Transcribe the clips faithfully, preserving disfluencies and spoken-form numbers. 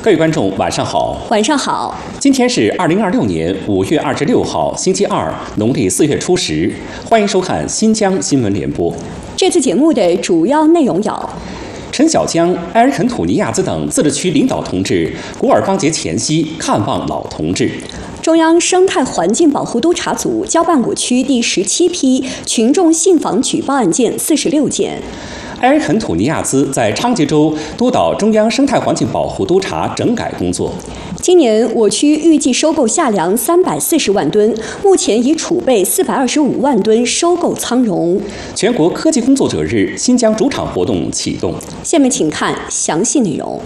各位观众，晚上好。 晚上好。 今天是二零二六年五月二十六号，星期二，农历四月初十。欢迎收看新疆新闻联播。 这次节目的主要内容有： 陈小江、埃尔肯土尼亚兹等自治区领导同志古尔邦节前夕看望老同志； 中央生态环境保护督察组交办五区第十七批群众信访举报案件四十六件； 埃尔肯土尼亚兹在昌吉州督导中央生态环境保护督察整改工作。 今年我区预计收购夏粮三百四十万吨，目前已储备四百二十五万吨收购仓容。 全国科技工作者日新疆主场活动启动。 下面请看详细内容。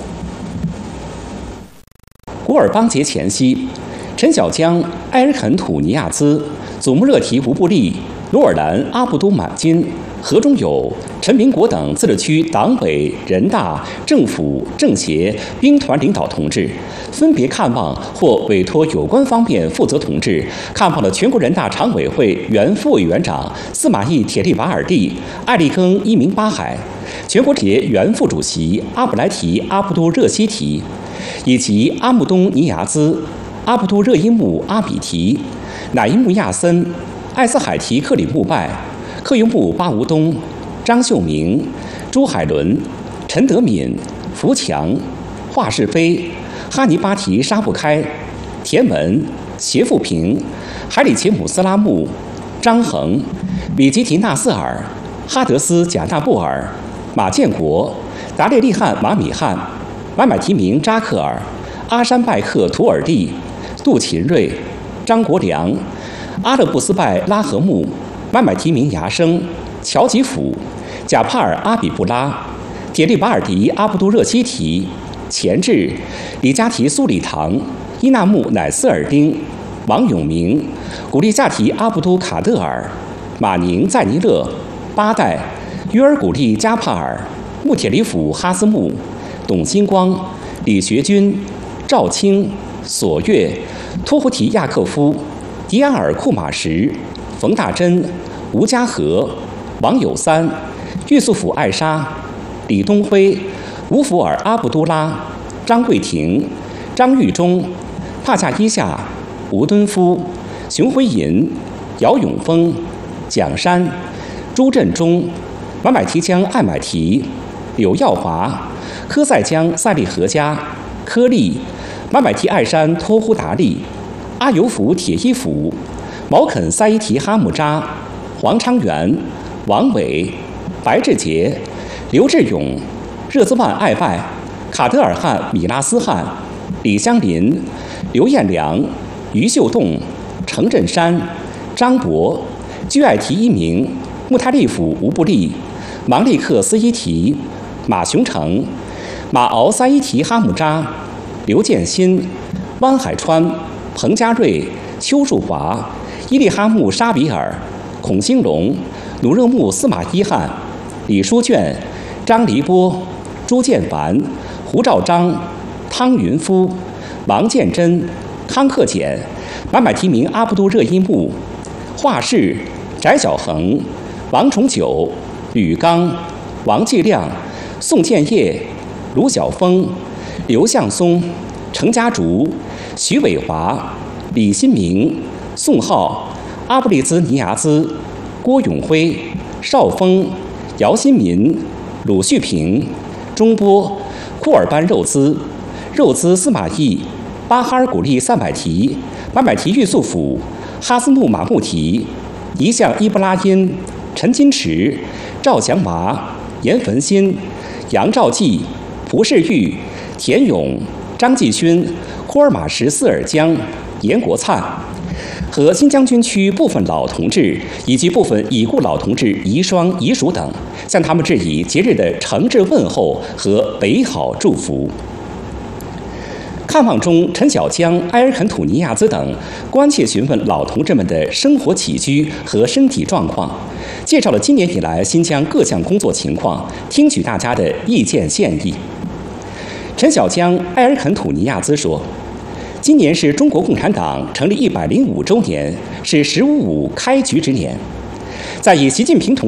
古尔邦节前夕，陈小江、埃尔肯土尼亚兹、祖木热提吴布利、努尔兰阿布都满金、何中友、陈明国等自治区党委、人大、政府、政协、兵团领导同志，分别看望或委托有关方面负责同志看望了全国人大常委会原副委员长司马懿铁力瓦尔蒂、艾利庚伊明巴海，全国节原副主席阿卜莱提阿布都热西提，以及阿木东尼亚兹、阿布都热伊木阿比提、乃伊木亚森、艾斯海提克里木拜、克雍木巴吴东、张秀明、朱海伦、陈德敏、福强、华世飞、哈尼巴提沙布开、田文、谢富平、海里奇姆斯拉木、张恒、米吉提纳斯尔、哈德斯贾纳布尔、马建国、达列利汗马米汗、买买提名扎克尔、阿山拜克图尔蒂、杜勤瑞、张国良、阿勒布斯拜拉和木、买买提名牙生、乔吉甫、贾帕尔阿比布拉、铁力瓦尔迪阿布都热西提、钱志、里加提苏里唐、伊纳木乃斯尔丁、王永明、古力加提阿布都卡德尔、马宁在尼勒、巴代、约尔古力加帕尔、穆铁里甫哈斯木、董金光、李学军、赵青、索月、托胡提亚克夫、迪亚尔库马什、冯大珍、吴家和、王友三、玉素甫艾莎、李东辉、吴福尔阿布都拉、张桂婷、张玉忠、帕夏伊夏、吴敦夫、熊辉银、姚永峰、蒋山、朱振中、买买提江艾买提、柳耀华、科塞江塞利何家、柯利、买买提艾山托呼达利、阿尤甫铁伊甫、毛肯塞伊提哈木扎、黄昌元、王伟、白志杰、刘志勇、热兹万艾拜、卡德尔汗米拉斯汗、李香林、刘彦良、于秀栋、程振山、张博、居艾提一鸣、穆泰利甫吴布利、芒利克斯伊提、马雄成、马敖塞伊提哈木扎、刘建新、汪海川、彭家瑞、邱树华、伊利哈木沙比尔、孔兴龙、努热木司马伊汗、李书卷、张黎波、朱建凡、胡兆章、汤云夫、王建真、康克俭、买买提名阿布都热伊木、华氏、翟小恒、王崇九、吕刚、王继亮、宋建业、卢晓峰、刘向松、程家竹、徐伟华、李新明、宋浩、阿布利兹尼亚兹、郭永辉、邵峰、姚新民、鲁旭平、中波、库尔班肉孜、肉孜司马懿、巴哈尔古力三百提、买买提玉素甫、哈斯木马木提、一向伊布拉因、陈金池、赵祥娃、严焚新、杨兆济、蒲世玉、田勇、张继勋、库尔马什斯尔江、严国灿和新疆军区部分老同志以及部分已故老同志遗孀遗属等，向他们致以节日的诚挚问候和美好祝福。看望中，陈小江、埃尔肯土尼亚兹等关切询问老同志们的生活起居和身体状况，介绍了今年以来新疆各项工作情况，听取大家的意见建议。陈小江、埃尔肯土尼亚兹说，今年是中国共产党成立一百零五周年，是“十五五”开局之年。在以习近平同